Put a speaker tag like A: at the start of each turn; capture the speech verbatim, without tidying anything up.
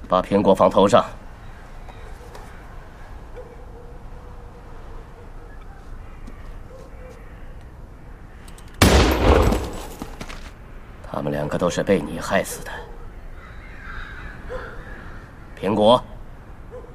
A: 把苹果放头上。他们两个都是被你害死的。苹果。